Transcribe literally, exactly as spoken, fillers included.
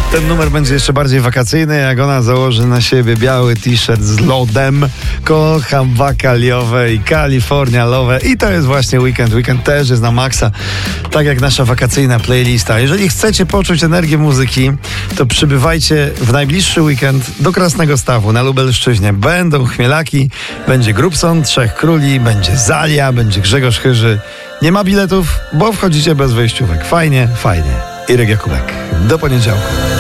Ten numer będzie jeszcze bardziej wakacyjny, jak ona założy na siebie biały t-shirt z lodem. Kocham wakaliowe i kalifornialowe. I to jest właśnie weekend. Weekend też jest na maksa, tak jak nasza wakacyjna playlista. Jeżeli chcecie poczuć energię muzyki, to przybywajcie w najbliższy weekend do Krasnego Stawu na Lubelszczyźnie. Będą Chmielaki, będzie Grubson, Trzech Króli, będzie Zalia, będzie Grzegorz Chyży. Nie ma biletów, bo wchodzicie bez wejściówek. Fajnie, fajnie. Irek Jakubek. Do poniedziałku.